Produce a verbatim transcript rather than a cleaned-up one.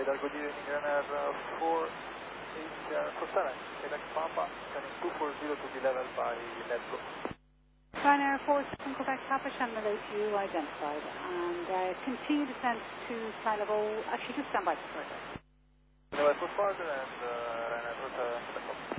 radar, good evening, runner uh, four eight four seven, Quebec Papa, turning two four zero to be level by let's go. Ryanair four seven Quebec Papa, channel relay to you identified, and uh, continue descent to flight level, actually just stand by for further. Level for further and uh, Ryanair uh,